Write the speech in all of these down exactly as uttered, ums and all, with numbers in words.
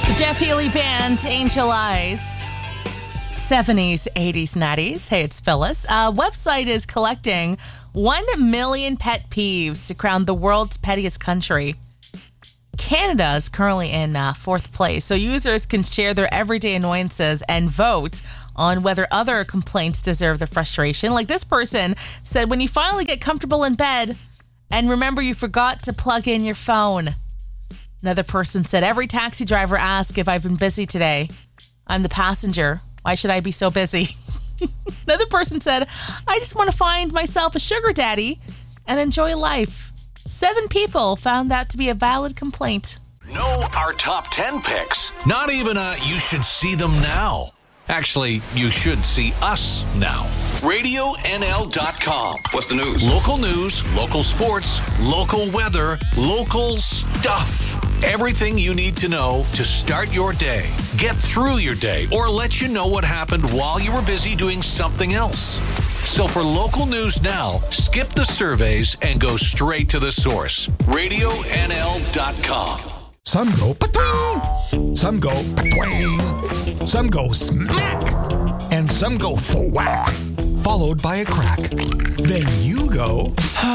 The Jeff Healey Band, Angel Eyes. seventies, eighties, nineties. Hey, it's Phyllis. Uh, website is collecting one million pet peeves to crown the world's pettiest country. Canada is currently in uh, fourth place, so users can share their everyday annoyances and vote on whether other complaints deserve the frustration. Like this person said, when you finally get comfortable in bed and remember you forgot to plug in your phone. Another person said, every taxi driver asks if I've been busy today. I'm the passenger. Why should I be so busy? Another person said, I just want to find myself a sugar daddy and enjoy life. Seven people found that to be a valid complaint. Know our top ten picks. Not even a you should see them now. Actually, you should see us now. radio N L dot com. What's the news? Local news, local sports, local weather, local stuff. Everything you need to know to start your day, get through your day, or let you know what happened while you were busy doing something else. So for local news now, skip the surveys and go straight to the source. radio N L dot com. Some go pa-twing, some go pa-twing, some go smack, and some go thwack, followed by a crack. Then you go,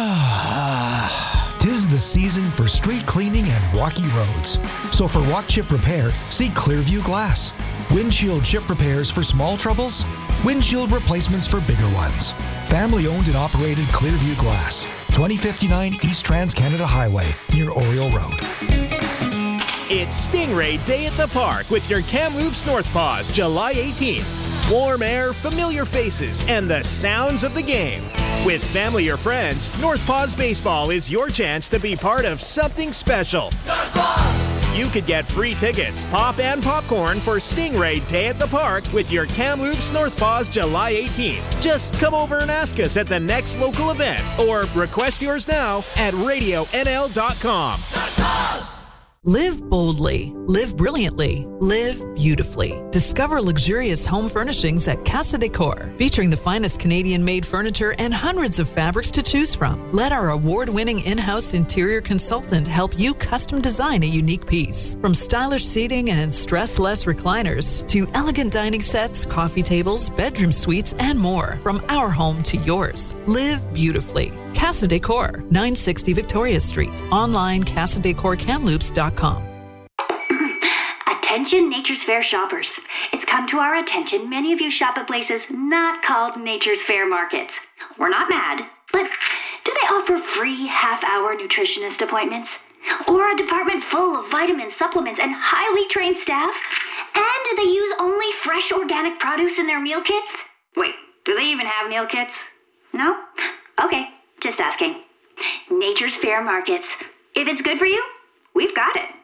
tis the season for street cleaning and rocky roads. So for walk chip repair, see Clearview Glass. Windshield chip repairs for small troubles, windshield replacements for bigger ones. Family owned and operated Clearview Glass, twenty fifty-nine East Trans-Canada Highway, near Oriole Road. It's Stingray Day at the Park with your Kamloops North Paws, July eighteenth. Warm air, familiar faces, and the sounds of the game. With family or friends, North Paws Baseball is your chance to be part of something special. North Paws! You could get free tickets, pop and popcorn for Stingray Day at the Park with your Kamloops North Paws July eighteenth. Just come over and ask us at the next local event or request yours now at radio N L dot com. North Paws! Live boldly, live brilliantly, live beautifully. Discover luxurious home furnishings at Casa Decor, featuring the finest Canadian-made furniture and hundreds of fabrics to choose from. Let our award-winning in-house interior consultant help you custom design a unique piece. From stylish seating and stress-less recliners to elegant dining sets, coffee tables, bedroom suites, and more. From our home to yours. Live beautifully. Casa Decor, nine sixty Victoria Street. Online, casa decor kamloops dot com. Attention Nature's Fair shoppers. It's come to our attention many of you shop at places not called Nature's Fair markets. We're not mad, but do they offer free half-hour nutritionist appointments? Or a department full of vitamins, supplements, and highly trained staff? And do they use only fresh organic produce in their meal kits? Wait, do they even have meal kits? No? Okay. Just asking. Nature's Fair Markets. If it's good for you, we've got it.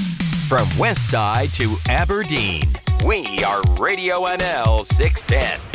From West Side to Aberdeen, we are Radio N L six ten.